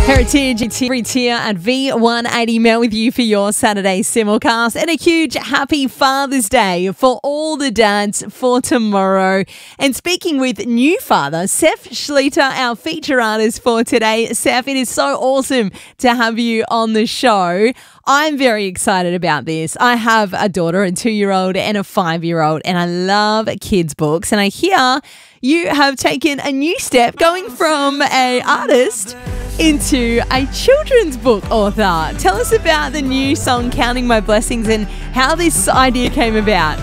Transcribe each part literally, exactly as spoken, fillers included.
Heritage, it's here at V one eighty Mel with you for your Saturday simulcast, and a huge happy Father's Day for all the dads for tomorrow. And speaking with new father, Seth Schleter, our feature artist for today. Seth, it is so awesome to have you on the show. I'm very excited about this. I have a daughter, a two-year-old and a five-year-old, and I love kids' books. And I hear you have taken a new step going from a artist into a children's book author. Tell us about the new song, Counting My Blessings, and how this idea came about.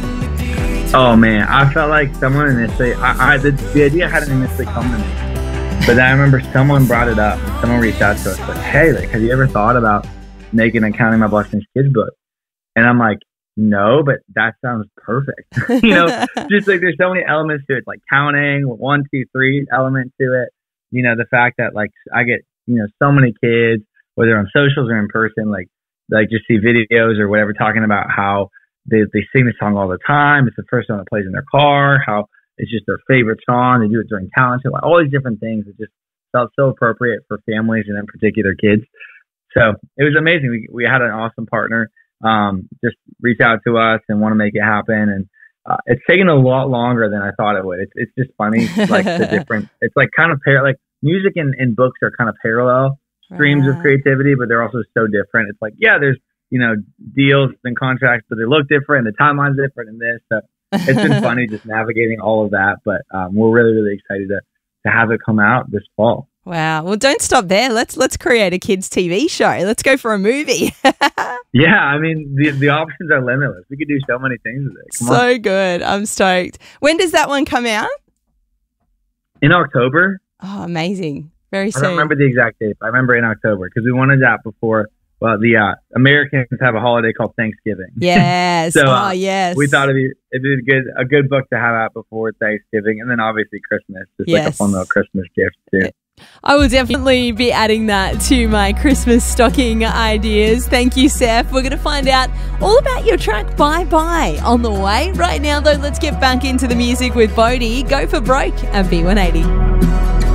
Oh man, I felt like someone initially, I, I the, the idea hadn't initially come to me, but then I remember someone brought it up. Someone reached out to us like, hey, like, have you ever thought about making a Counting My Blessings kids book? And I'm like, no, but that sounds perfect. you know, just like there's so many elements to it, like counting, one, two, three element to it. You know, the fact that like I get, you know, so many kids, whether on socials or in person, like, like just see videos or whatever, talking about how they, they sing the song all the time. It's the first song that plays in their car, how it's just their favorite song. They do it during talent show, like all these different things. It just felt so appropriate for families and in particular kids. So it was amazing. We, we had an awesome partner, um, just reach out to us and want to make it happen. And Uh, it's taken a lot longer than I thought it would. It's it's just funny, like the different. It's like kind of par- like music and, and books are kind of parallel streams right. of creativity, but they're also so different. It's like yeah, there's you know deals and contracts, but they look different. The timeline's different in this. So it's been funny just navigating all of that. But um, we're really really excited to to have it come out this fall. Wow. Well, don't stop there. Let's let's create a kids' T V show. Let's go for a movie. Yeah, I mean, the the options are limitless. We could do so many things with it. Come so on. good. I'm stoked. When does that one come out? In October. Oh, amazing. Very soon. I don't remember the exact date, but I remember in October because we wanted that before. Well, the uh, Americans have a holiday called Thanksgiving. Yes. so, uh, oh, yes. We thought it'd be, it'd be a good a good book to have out before Thanksgiving, and then obviously Christmas, just yes. like a fun little Christmas gift too. I will definitely be adding that to my Christmas stocking ideas. Thank you, Seth. We're going to find out all about your track Bye Bye on the way. Right now, though, let's get back into the music with Bodhi. Go for Broke at V one eighty.